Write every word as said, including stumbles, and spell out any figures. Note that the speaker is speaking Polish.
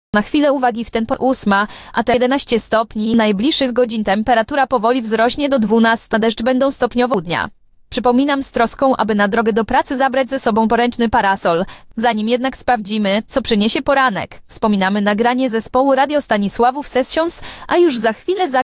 Na chwilę uwagi w ten po ósma, a te jedenaście stopni. Najbliższych godzin temperatura powoli wzrośnie do dwunastu. Deszcz będą stopniowo dnia. Przypominam z troską, aby na drogę do pracy zabrać ze sobą poręczny parasol. Zanim jednak sprawdzimy, co przyniesie poranek, wspominamy nagranie zespołu Radio Stanisławów Sessions, a już za chwilę za